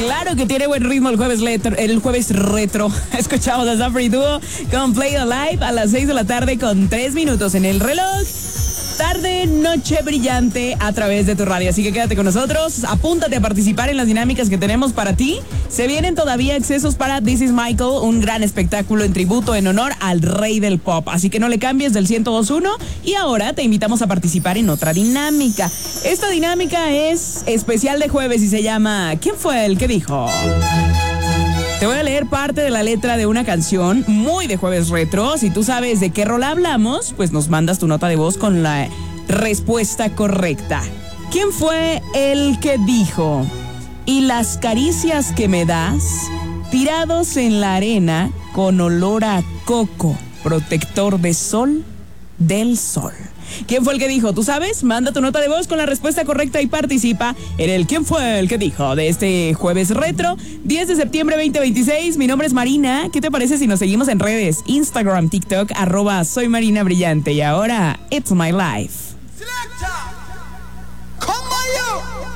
Claro que tiene buen ritmo el jueves retro. Escuchamos a Zafra y Duo con Play It Live a las 6 de la tarde con 3 minutos en el reloj. Tarde, noche brillante a través de tu radio. Así que quédate con nosotros, apúntate a participar en las dinámicas que tenemos para ti. Se vienen todavía accesos para This Is Michael, un gran espectáculo en tributo en honor al rey del pop. Así que no le cambies del 102.1 y ahora te invitamos a participar en otra dinámica. Esta dinámica es especial de jueves y se llama ¿Quién fue el que dijo? Te voy a leer parte de la letra de una canción muy de jueves retro. Si tú sabes de qué rola hablamos, pues nos mandas tu nota de voz con la respuesta correcta. ¿Quién fue el que dijo? Y las caricias que me das, tirados en la arena con olor a coco, protector de sol, del sol. ¿Quién fue el que dijo? ¿Tú sabes? Manda tu nota de voz con la respuesta correcta y participa en el ¿Quién fue el que dijo? De este jueves retro, 10 de septiembre 2026. Mi nombre es Marina. ¿Qué te parece si nos seguimos en redes? Instagram, TikTok, @soy Marina Brillante. Y ahora, It's My Life. Selector, come by you.